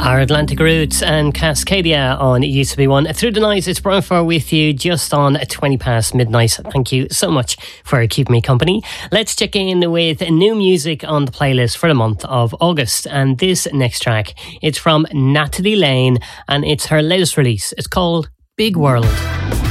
Our Atlantic Roots and Cascadia on Used to Be One. Through the night, it's Brian Farr with you just on 20 past midnight. Thank you so much for keeping me company. Let's check in with new music on the playlist for the month of August. And this next track, it's from Natalie Lane and it's her latest release. It's called Big World.